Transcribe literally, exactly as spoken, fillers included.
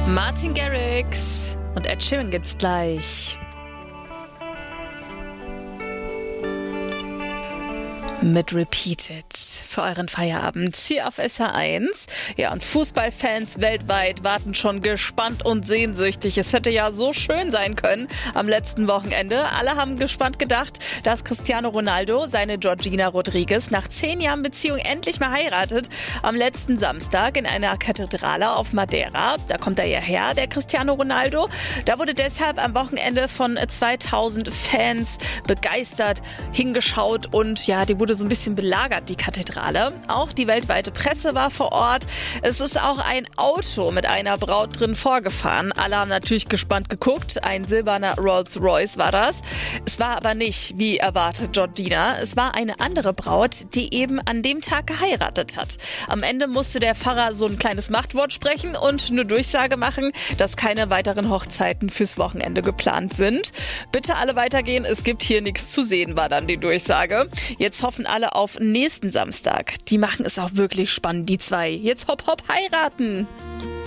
Martin Garrix und Ed Sheeran gibt's gleich. Mit Repeated für euren Feierabend hier auf S R eins. Ja, und Fußballfans weltweit warten schon gespannt und sehnsüchtig. Es hätte ja so schön sein können am letzten Wochenende. Alle haben gespannt gedacht, dass Cristiano Ronaldo seine Georgina Rodriguez nach zehn Jahren Beziehung endlich mal heiratet. Am letzten Samstag in einer Kathedrale auf Madeira. Da kommt er ja her, der Cristiano Ronaldo. Da wurde deshalb am Wochenende von zweitausend Fans begeistert hingeschaut und ja, die wurde so ein bisschen belagert, die Kathedrale. Auch die weltweite Presse war vor Ort. Es ist auch ein Auto mit einer Braut drin vorgefahren. Alle haben natürlich gespannt geguckt. Ein silberner Rolls-Royce war das. Es war aber nicht, wie erwartet, Georgina. Es war eine andere Braut, die eben an dem Tag geheiratet hat. Am Ende musste der Pfarrer so ein kleines Machtwort sprechen und eine Durchsage machen, dass keine weiteren Hochzeiten fürs Wochenende geplant sind. Bitte alle weitergehen, es gibt hier nichts zu sehen, war dann die Durchsage. Jetzt hoffen alle auf nächsten Samstag. Die machen es auch wirklich spannend, die zwei. Jetzt hopp hopp heiraten.